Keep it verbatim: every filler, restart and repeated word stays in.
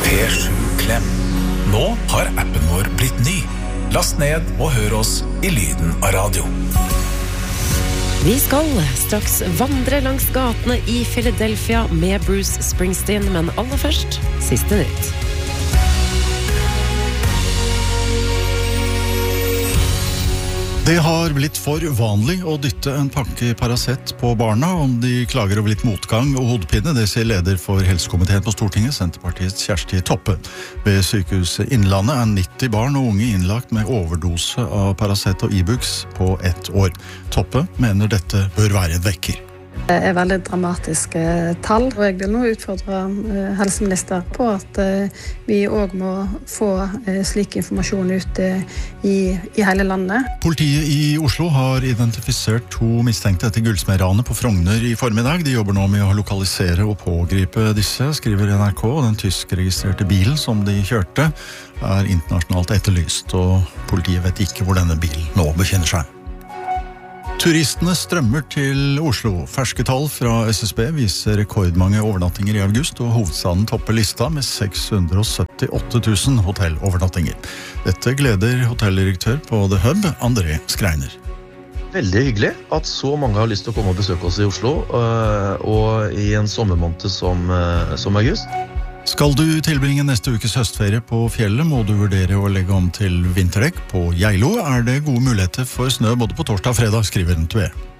P sju Klem. Nå har appen vår blitt ny. Last ned og hør oss i lyden av radio. Vi skal straks vandre langs gatene i Philadelphia med Bruce Springsteen, men aller først, siste nytt. Det har blitt for vanlig å dytte en pakke Paracet på barna om de klager over litt motgang og hodepine. Det sier leder for helsekomiteen på Stortinget, Senterpartiets Kjersti Toppe. Ved sykehuset Innlandet er nitti barn og unge innlagt med overdose av Paracet og Ibux på ett år. Toppe mener dette bør være et vekker. Det er veldig dramatiske tall, og jeg vil nå utfordre helseminister på at vi også må få slik informasjon ut i, i hele landet. Politiet i Oslo har identifisert to mistenkte etter gullsmedranet på Frogner i formiddag. De jobber nå med å lokalisere og pågripe disse, skriver N R K. Den tyskregistrerte bilen som de kjørte er internasjonalt etterlyst, og politiet vet ikke hvor denne bilen nå befinner seg. Turistene strømmer til Oslo. Ferske tall fra S S B viser rekordmange overnattinger i august, og hovedstaden topper lista med seks hundre syttiåtte tusen hotellovernattinger. Dette gleder hotelldirektør på The Hub, André Skreiner. Veldig hyggelig at så mange har lyst til å komme og besøke oss i Oslo, og i en sommermåned som, som august. Skal du tilbringe neste ukes høstferie på fjellet, må du vurdere å legge om til vinterdekk. På Geilo er det gode muligheter for snø både på torsdag og fredag, skriver N T V.